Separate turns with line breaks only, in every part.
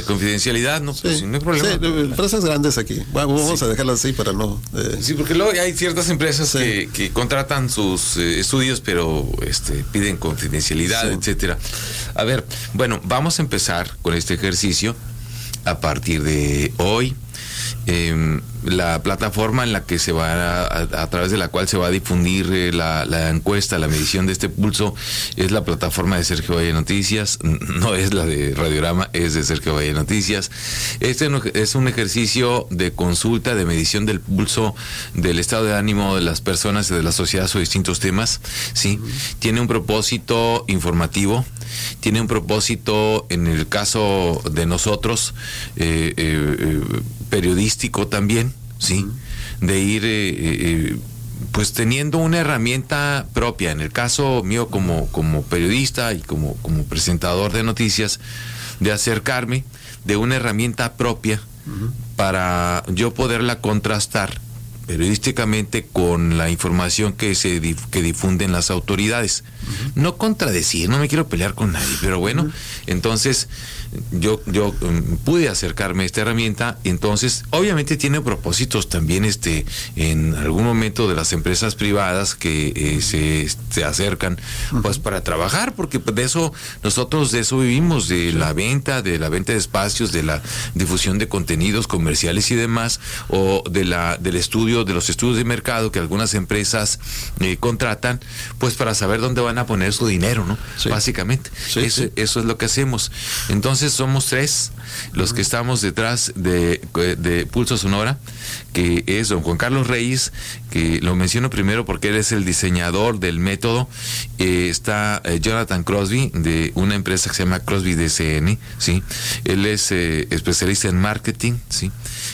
de confidencialidad, ¿no?
Sí,
pues, sí, no hay problema.
Sí, frases grandes aquí. Vamos
Sí.
a dejarlas así para no...
Sí, porque luego hay ciertas empresas
Sí.
que contratan sus estudios, pero piden confidencialidad,
Sí.
etcétera. A ver, bueno, vamos a empezar con este ejercicio a partir de hoy. La plataforma en la que se va a través de la cual se va a difundir la encuesta, la medición de este pulso, es la plataforma de Sergio Valle Noticias, no es la de Radiorama, es de Sergio Valle Noticias. Este es un ejercicio de consulta, de medición del pulso del estado de ánimo de las personas y de la sociedad sobre distintos temas, ¿sí? Tiene un propósito informativo, tiene un propósito, en el caso de nosotros, periodístico también, ¿sí? De ir pues teniendo una herramienta propia. En el caso mío como periodista y como presentador de noticias, de acercarme de una herramienta propia para yo poderla contrastar periodísticamente con la información que difunden las autoridades. No contradecir, no me quiero pelear con nadie, pero bueno, entonces yo pude acercarme a esta herramienta, y entonces obviamente tiene propósitos también en algún momento de las empresas privadas que se acercan pues para trabajar, porque nosotros de eso vivimos, de la venta de espacios, de la difusión de contenidos comerciales y demás, o de los estudios de mercado que algunas empresas contratan, pues para saber dónde van a poner su dinero, ¿no?
Sí.
Básicamente.
Sí,
eso es lo que hacemos. Entonces somos 3 los que estamos detrás de Pulso Sonora, que es don Juan Carlos Reyes, que lo menciono primero porque él es el diseñador del método. Está Jonathan Crosby, de una empresa que se llama Crosby DCN, ¿sí? Él es especialista en marketing, ¿sí?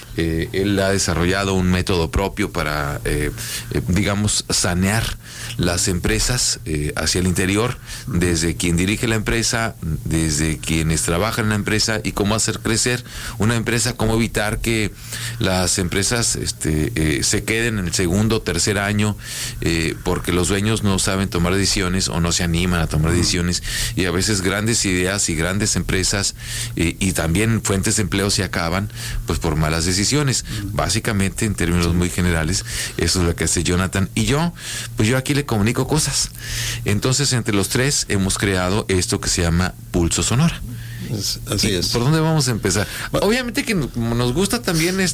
Él ha desarrollado un método propio para, digamos, sanear las empresas hacia el interior, desde quien dirige la empresa, desde quienes trabajan en la empresa, y cómo hacer crecer una empresa, cómo evitar que las empresas se queden en el segundo o tercer año porque los dueños no saben tomar decisiones o no se animan a tomar decisiones, y a veces grandes ideas y grandes empresas y también fuentes de empleo se acaban pues por malas decisiones. Básicamente, en términos muy generales, eso es lo que hace Jonathan, y yo aquí le comunico cosas. Entonces, entre los 3 hemos creado esto que se llama Pulso Sonora.
Así es.
¿Por dónde vamos a empezar? Obviamente que nos gusta también nos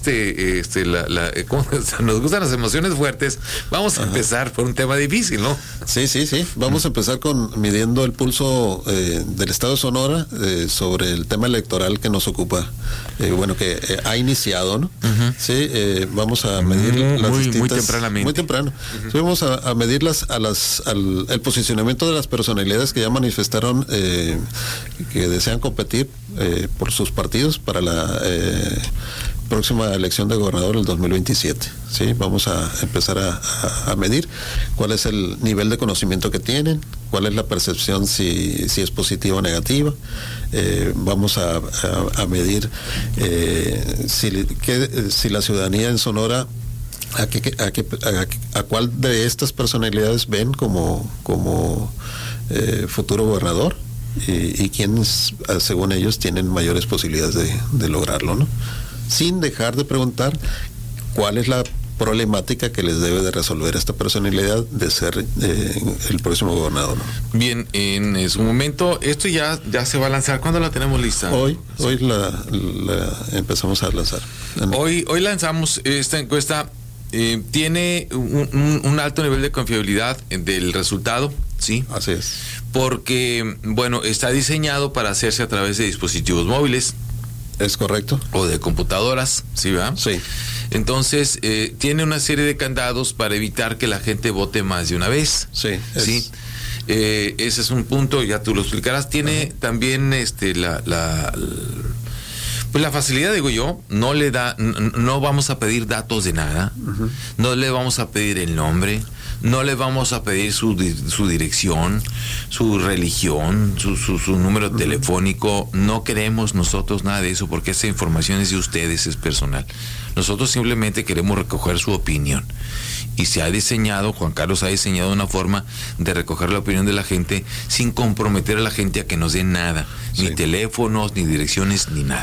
gustan las emociones fuertes. Vamos a empezar por un tema difícil, ¿no?
Sí. Vamos a empezar midiendo el pulso del estado de Sonora sobre el tema electoral que nos ocupa. Que ha iniciado, ¿no? Sí, vamos a medir las distintas...
Muy tempranamente.
Muy temprano. Sí, vamos a medir el posicionamiento de las personalidades que ya manifestaron que desean competir por sus partidos para la próxima elección de gobernador del 2027. ¿Sí? Vamos a empezar a medir cuál es el nivel de conocimiento que tienen, cuál es la percepción, si es positiva o negativa. Vamos a medir si la ciudadanía en Sonora a cuál de estas personalidades ven como futuro gobernador, y quienes, según ellos, tienen mayores posibilidades de lograrlo, ¿no? Sin dejar de preguntar cuál es la problemática que les debe de resolver esta personalidad de ser el próximo gobernador, ¿no?
Bien, en su momento, esto ya se va a lanzar. ¿Cuándo la tenemos lista?
Hoy la empezamos a lanzar.
Hoy lanzamos esta encuesta. Tiene un alto nivel de confiabilidad del resultado, ¿sí?
Así es.
Porque, está diseñado para hacerse a través de dispositivos móviles.
¿Es correcto?
O de computadoras, ¿sí, verdad?
Sí.
Entonces, tiene una serie de candados para evitar que la gente vote más de una vez.
Sí.
¿Sí? Ese es un punto, ya tú lo explicarás. Tiene también la facilidad, digo yo, no vamos a pedir datos de nada, no le vamos a pedir el nombre, no le vamos a pedir su dirección, su religión, su número telefónico. No queremos nosotros nada de eso, porque esa información es de ustedes, es personal. Nosotros simplemente queremos recoger su opinión. Y Juan Carlos ha diseñado una forma de recoger la opinión de la gente sin comprometer a la gente a que nos den nada, ni teléfonos, ni direcciones, ni nada.